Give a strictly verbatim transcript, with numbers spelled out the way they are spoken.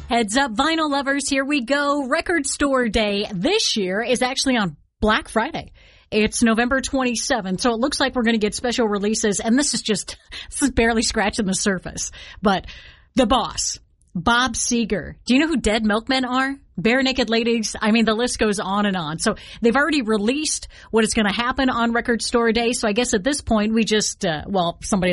Heads up, vinyl lovers, here we go. Record Store Day this year is actually on Black Friday. It's November twenty-seventh, so it looks like we're going to get special releases, and this is just, this is barely scratching the surface. But The Boss, Bob Seger. Do you know who Dead Milkmen are? Bare Naked Ladies. I mean, the list goes on and on. So they've already released what is going to happen on Record Store Day. So I guess at this point, we just, uh, well, somebody